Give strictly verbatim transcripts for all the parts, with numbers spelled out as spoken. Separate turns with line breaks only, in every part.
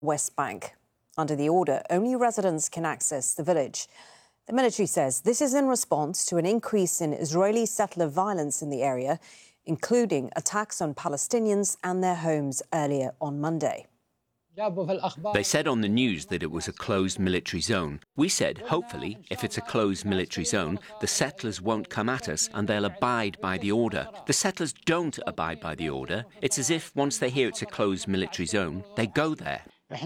West Bank. Under the order, only residents can access the village. The military says this is in response to an increase in Israeli settler violence in the area, including attacks on Palestinians and their homes earlier on Monday.
They said on the news that it was a closed military zone. We said, hopefully, if it's a closed military zone, the settlers won't come at us and they'll abide by the order. The settlers don't abide by the order. It's as if once they hear it's a closed military zone, they go there.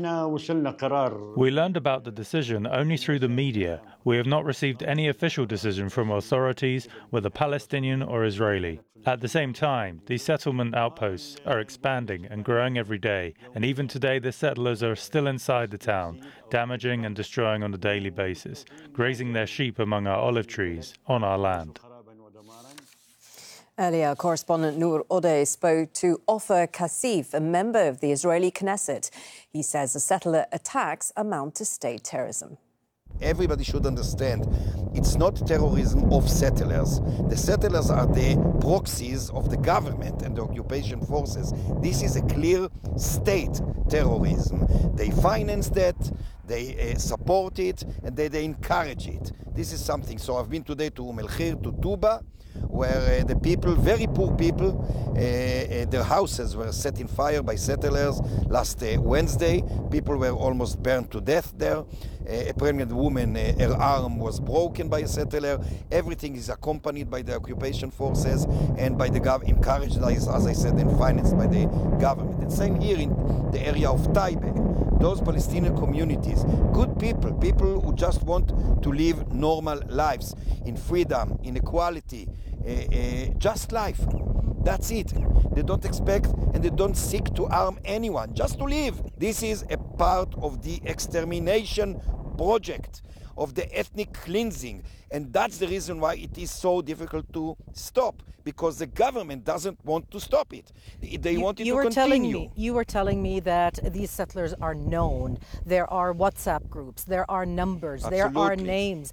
We learned about the decision only through the media. We have not received any official decision from authorities, whether Palestinian or Israeli. At the same time, these settlement outposts are expanding and growing every day, and even today the settlers are still inside the town, damaging and destroying on a daily basis, grazing their sheep among our olive trees on our land.
Earlier, correspondent Noor Odeh spoke to Ofer Kassif, a member of the Israeli Knesset. He says the settler attacks amount to state terrorism.
Everybody should understand it's not terrorism of settlers. The settlers are the proxies of the government and the occupation forces. This is a clear state terrorism. They finance that, they uh, support it, and they, they encourage it. This is something. So I've been today to Umm el-Khir, to Tuba, where uh, the people, very poor people, uh, uh, their houses were set in fire by settlers last uh, Wednesday. People were almost burned to death there. Uh, a pregnant woman, uh, her arm was broken by a settler. Everything is accompanied by the occupation forces and by the government, encouraged, as, as I said, and financed by the government. And same here in the area of Taibe. Those Palestinian communities, good people, people who just want to live normal lives in freedom, in equality, uh, uh, just life. That's it. They don't expect and they don't seek to harm anyone, just to live. This is a part of the extermination project, of the ethnic cleansing. And that's the reason why it is so difficult to stop, because the government doesn't want to stop it. They
you,
want it
you
to
were
continue.
Telling me, you were telling me that these settlers are known. There are WhatsApp groups, there are numbers,
Absolutely.
there are names.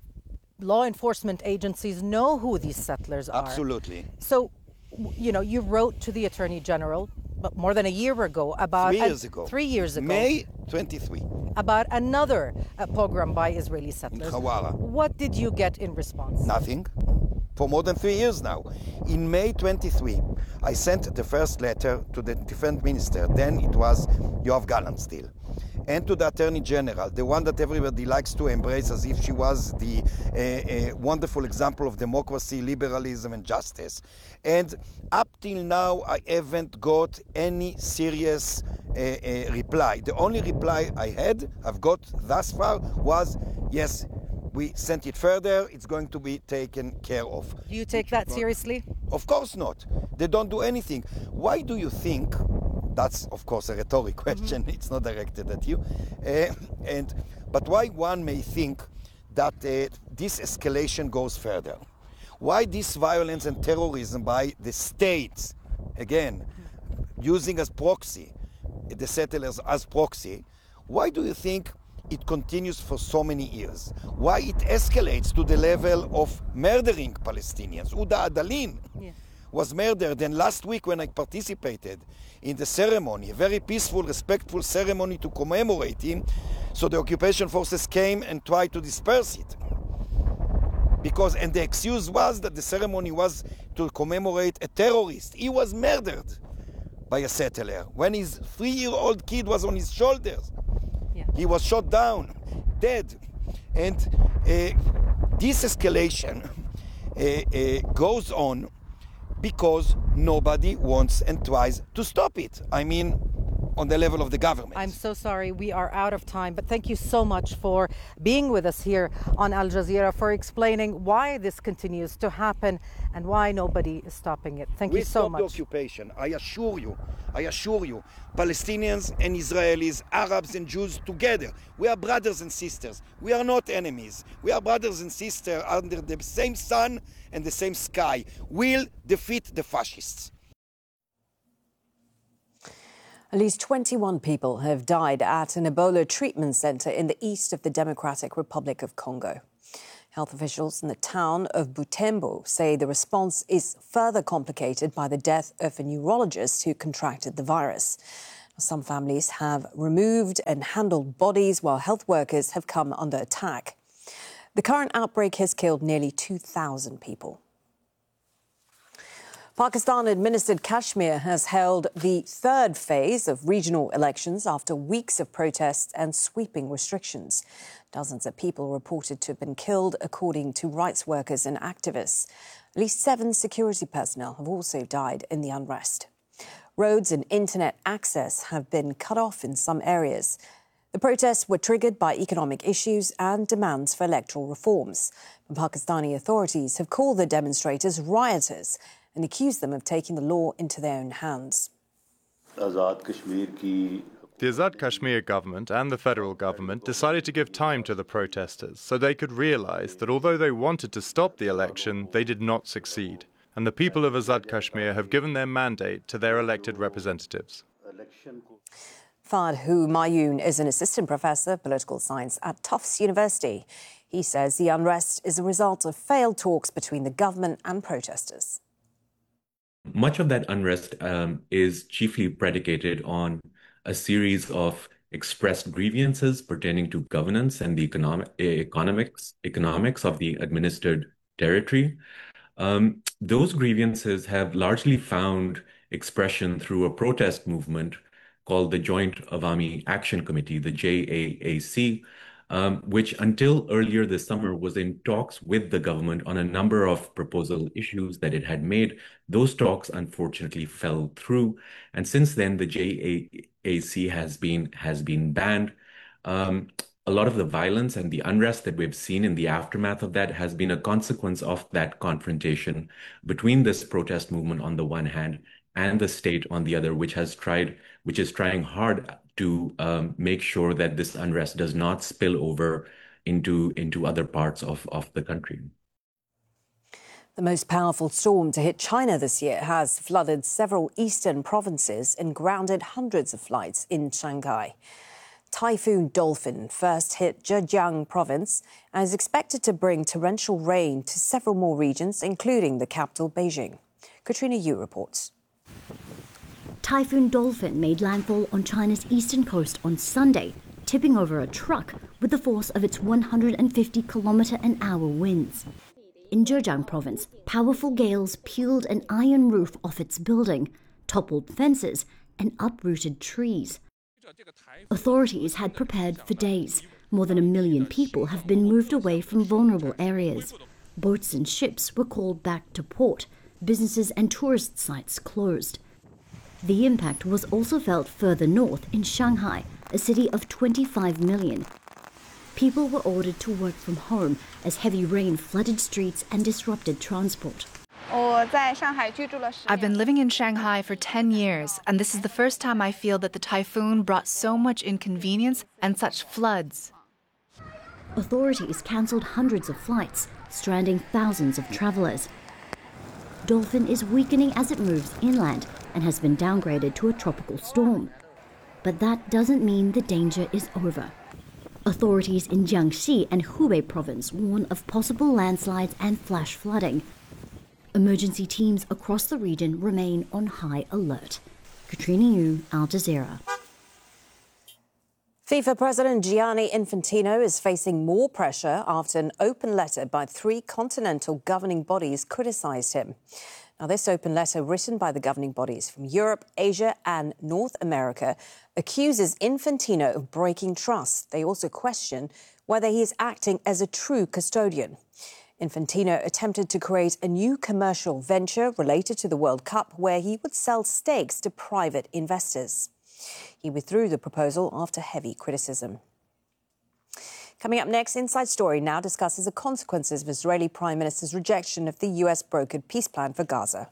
Law enforcement agencies know who these settlers are.
Absolutely.
So, you know, you wrote to the Attorney General but more than a year ago about...
Three years ago.
Three years ago.
May twenty-third.
About another uh, pogrom by Israeli settlers.
In Hawara.
What did you get in response?
Nothing. For more than three years now. In May twenty-third, I sent the first letter to the defense minister. Then it was Yoav Gallant still. And to the Attorney General, the one that everybody likes to embrace as if she was the uh, uh, wonderful example of democracy, liberalism, and justice. And up till now, I haven't got any serious uh, uh, reply. The only reply I had, I've got thus far, was, yes, we sent it further, it's going to be taken care of.
Do you take that seriously?
Of course not. They don't do anything. Why do you think... That's, of course, a rhetoric question. Mm-hmm. It's not directed at you. Uh, and but why one may think that uh, this escalation goes further? Why this violence and terrorism by the states, again, using as proxy, the settlers as proxy, why do you think it continues for so many years? Why it escalates to the level of murdering Palestinians? Uda Adalin. Yeah. Was murdered, and last week when I participated in the ceremony, a very peaceful, respectful ceremony to commemorate him, so the occupation forces came and tried to disperse it. Because, and the excuse was that the ceremony was to commemorate a terrorist. He was murdered by a settler when his three-year-old kid was on his shoulders. Yeah. He was shot down, dead. And uh, this escalation uh, uh, goes on because nobody wants and tries to stop it. I mean, on the level of the government.
I'm so sorry, we are out of time, but thank you so much for being with us here on Al Jazeera, for explaining why this continues to happen and why nobody is stopping it. Thank
we
you so
We
much.
stop the occupation. I assure you, I assure you, Palestinians and Israelis, Arabs and Jews together. We are brothers and sisters. We are not enemies. We are brothers and sisters under the same sun and the same sky. We'll defeat the fascists.
At least twenty-one people have died at an Ebola treatment centre in the east of the Democratic Republic of Congo. Health officials in the town of Butembo say the response is further complicated by the death of a neurologist who contracted the virus. Some families have removed and handled bodies while health workers have come under attack. The current outbreak has killed nearly two thousand people. Pakistan-administered Kashmir has held the third phase of regional elections after weeks of protests and sweeping restrictions. Dozens of people reported to have been killed, according to rights workers and activists. At least seven security personnel have also died in the unrest. Roads and internet access have been cut off in some areas. The protests were triggered by economic issues and demands for electoral reforms. Pakistani authorities have called the demonstrators rioters and accused them of taking the law into their own hands.
The Azad Kashmir government and the federal government decided to give time to the protesters so they could realise that although they wanted to stop the election, they did not succeed. And the people of Azad Kashmir have given their mandate to their elected representatives.
Fahd Humayun is an assistant professor of political science at Tufts University. He says the unrest is a result of failed talks between the government and protesters.
Much of that unrest um, is chiefly predicated on a series of expressed grievances pertaining to governance and the economic, economics, economics of the administered territory. Um, those grievances have largely found expression through a protest movement called the Joint Awami Action Committee, the J A A C, um, which until earlier this summer was in talks with the government on a number of proposal issues that it had made. Those talks unfortunately fell through. And since then, the J A A C has been, has been banned. Um, A lot of the violence and the unrest that we've seen in the aftermath of that has been a consequence of that confrontation between this protest movement on the one hand and the state on the other, which has tried, which is trying hard to um, make sure that this unrest does not spill over into, into other parts of, of the country.
The most powerful storm to hit China this year has flooded several eastern provinces and grounded hundreds of flights in Shanghai. Typhoon Dolphin first hit Zhejiang province and is expected to bring torrential rain to several more regions, including the capital, Beijing. Katrina Yu reports.
Typhoon Dolphin made landfall on China's eastern coast on Sunday, tipping over a truck with the force of its one hundred fifty kilometre an hour winds. In Zhejiang province, powerful gales peeled an iron roof off its building, toppled fences and uprooted trees. Authorities had prepared for days. More than a million people have been moved away from vulnerable areas. Boats and ships were called back to port. Businesses and tourist sites closed. The impact was also felt further north in Shanghai, a city of twenty-five million. People were ordered to work from home as heavy rain flooded streets and disrupted transport.
I've been living in Shanghai for ten years, and this is the first time I feel that the typhoon brought so much inconvenience and such floods.
Authorities cancelled hundreds of flights, stranding thousands of travelers. Dolphin is weakening as it moves inland and has been downgraded to a tropical storm. But that doesn't mean the danger is over. Authorities in Jiangxi and Hubei province warn of possible landslides and flash flooding. Emergency teams across the region remain on high alert. Katrina Yu, Al Jazeera.
FIFA President Gianni Infantino is facing more pressure after an open letter by three continental governing bodies criticised him. Now, this open letter, written by the governing bodies from Europe, Asia and North America, accuses Infantino of breaking trust. They also question whether he is acting as a true custodian. Infantino attempted to create a new commercial venture related to the World Cup where he would sell stakes to private investors. He withdrew the proposal after heavy criticism. Coming up next, Inside Story now discusses the consequences of Israeli Prime Minister's rejection of the U S-brokered peace plan for Gaza.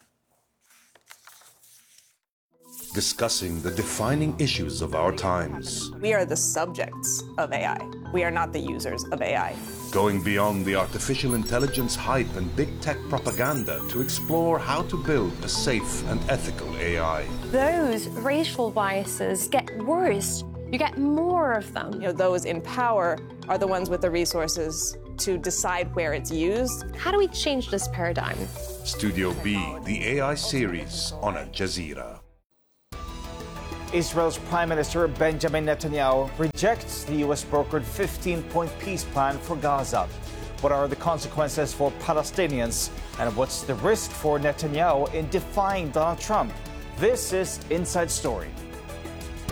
Discussing the defining issues of our times.
We are the subjects of A I. We are not the users of A I.
Going beyond the artificial intelligence hype and big tech propaganda to explore how to build a safe and ethical A I.
Those racial biases get worse. You get more of them.
You know, those in power are the ones with the resources to decide where it's used.
How do we change this paradigm?
Studio B, the A I series on Al Jazeera.
Israel's Prime Minister Benjamin Netanyahu rejects the U S-brokered fifteen-point peace plan for Gaza. What are the consequences for Palestinians? And what's the risk for Netanyahu in defying Donald Trump? This is Inside Story.